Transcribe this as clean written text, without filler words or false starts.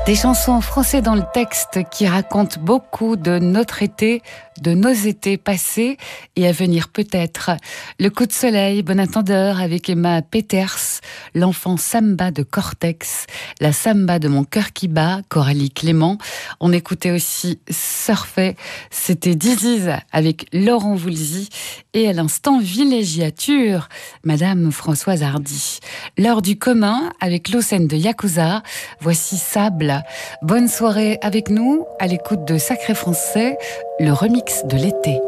Des chansons en français dans le texte qui racontent beaucoup de notre été, de nos étés passés et à venir peut-être. Le coup de soleil, Bon Entendeur avec Emma Peters, l'enfant samba de Cortex, la samba de mon cœur qui bat, Coralie Clément. On écoutait aussi Surfer, c'était Diziz avec Laurent Voulzy et à l'instant Villégiature, Madame Françoise Hardy. L'heure du commun avec l'Océan de Yakuza, voici Sable. Bonne soirée avec nous, à l'écoute de Sacré Français, le remix de l'été.